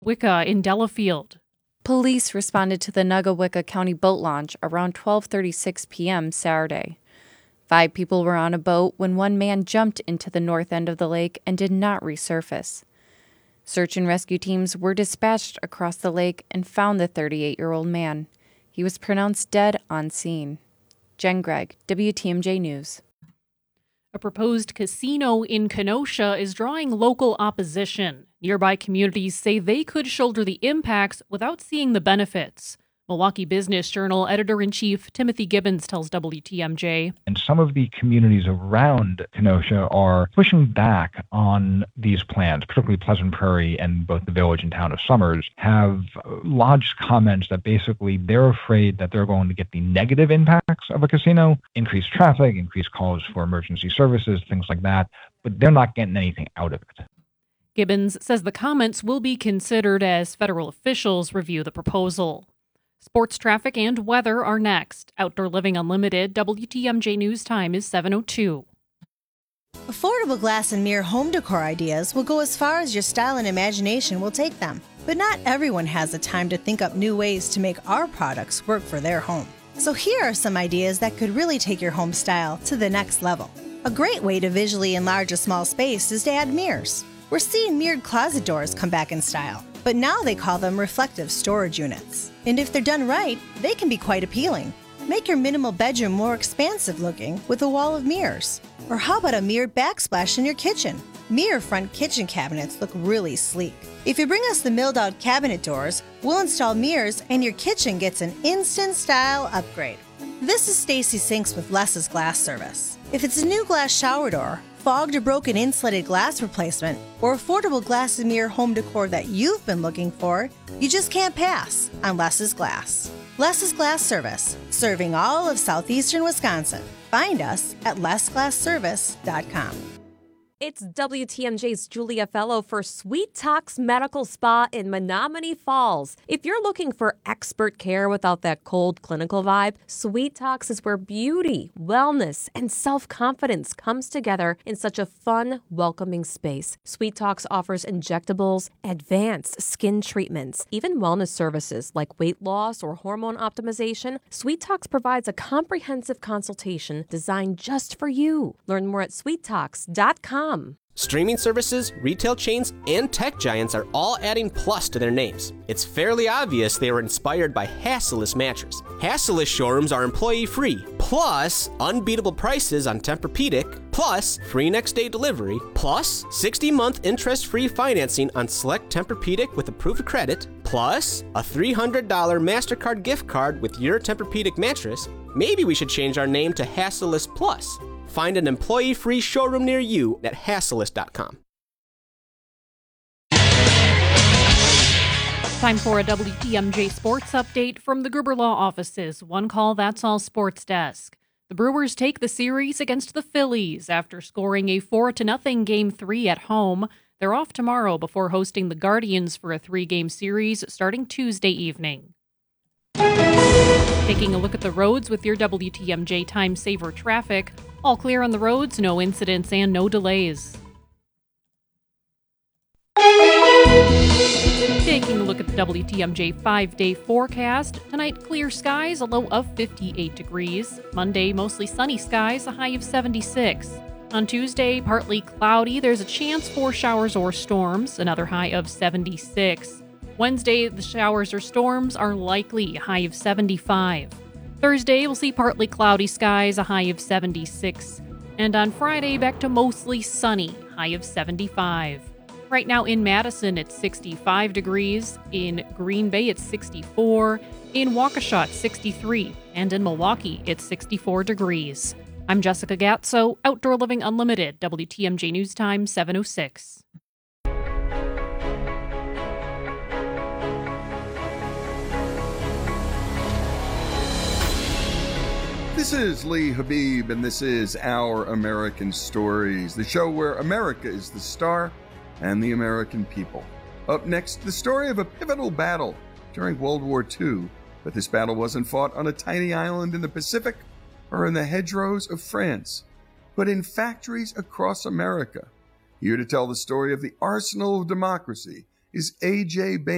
Wicca in Delafield. Police responded to the Nuggawicka County boat launch around 12:36 p.m. Saturday. 5 people were on a boat when one man jumped into the north end of the lake and did not resurface. Search and rescue teams were dispatched across the lake and found the 38-year-old man. He was pronounced dead on scene. Jen Gregg, WTMJ News. A proposed casino in Kenosha is drawing local opposition. Nearby communities say they could shoulder the impacts without seeing the benefits. Milwaukee Business Journal editor-in-chief Timothy Gibbons tells WTMJ. And some of the communities around Kenosha are pushing back on these plans, particularly Pleasant Prairie and both the village and town of Summers have lodged comments that basically they're afraid that they're going to get the negative impacts of a casino, increased traffic, increased calls for emergency services, things like that, but they're not getting anything out of it. Gibbons says the comments will be considered as federal officials review the proposal. Sports traffic and weather are next. Outdoor Living Unlimited, WTMJ News Time is 7:02. Affordable glass and mirror home decor ideas will go as far as your style and imagination will take them. But not everyone has the time to think up new ways to make our products work for their home. So here are some ideas that could really take your home style to the next level. A great way to visually enlarge a small space is to add mirrors. We're seeing mirrored closet doors come back in style, but now they call them reflective storage units. And if they're done right, they can be quite appealing. Make your minimal bedroom more expansive looking with a wall of mirrors. Or how about a mirrored backsplash in your kitchen? Mirror front kitchen cabinets look really sleek. If you bring us the milled out cabinet doors, we'll install mirrors and your kitchen gets an instant style upgrade. This is Stacy Sinks with Less's Glass Service. If it's a new glass shower door, fogged or broken insulated glass replacement, or affordable glass and mirror home decor that you've been looking for, you just can't pass on Less's Glass. Less's Glass Service, serving all of southeastern Wisconsin. Find us at lessglassservice.com. It's WTMJ's Julia Fellow for Sweet Talks Medical Spa in Menominee Falls. If you're looking for expert care without that cold clinical vibe, Sweet Talks is where beauty, wellness, and self-confidence comes together in such a fun, welcoming space. Sweet Talks offers injectables, advanced skin treatments, even wellness services like weight loss or hormone optimization. Sweet Talks provides a comprehensive consultation designed just for you. Learn more at sweettalks.com. Streaming services, retail chains, and tech giants are all adding plus to their names. It's fairly obvious they were inspired by Hassellus Mattress. Hassellus showrooms are employee-free, plus unbeatable prices on Tempur-Pedic, plus free next-day delivery, plus 60-month interest-free financing on select Tempur-Pedic with approved credit, plus a $300 MasterCard gift card with your Tempur-Pedic mattress. Maybe we should change our name to Hassellus Plus. Find an employee-free showroom near you at hassellus.com. Time for a WTMJ sports update from the Gerber Law offices. One call, that's all sports desk. The Brewers take the series against the Phillies after scoring a 4-0 Game 3 at home. They're off tomorrow before hosting the Guardians for a 3-game series starting Tuesday evening. Taking a look at the roads with your WTMJ Time Saver traffic. All clear on the roads, no incidents and no delays. Taking a look at the WTMJ 5-day forecast. Tonight, clear skies, a low of 58 degrees. Monday, mostly sunny skies, a high of 76. On Tuesday, partly cloudy. There's a chance for showers or storms, another high of 76. Wednesday, the showers or storms are likely, high of 75. Thursday, we'll see partly cloudy skies, a high of 76. And on Friday, back to mostly sunny, high of 75. Right now in Madison, it's 65 degrees. In Green Bay, it's 64. In Waukesha, it's 63. And in Milwaukee, it's 64 degrees. I'm Jessica Gatso, Outdoor Living Unlimited, WTMJ News Time, 7:06. This is Lee Habib, and this is Our American Stories, the show where America is the star and the American people. Up next, the story of a pivotal battle during World War II, but this battle wasn't fought on a tiny island in the Pacific or in the hedgerows of France, but in factories across America. Here to tell the story of the arsenal of democracy is A.J. Bain.